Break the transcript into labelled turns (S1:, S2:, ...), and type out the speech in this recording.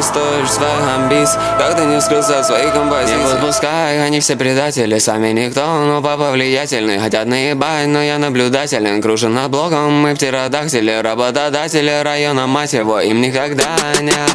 S1: стоишь своих амбиций, как ты не скрылся от своих композиций. Не подпускай, они все предатели, сами никто, но папа влиятельный. Хотят наебать, но я наблюдателен. Кружим над блоком, мы птеродактили, работодатели района, мать его, им никогда не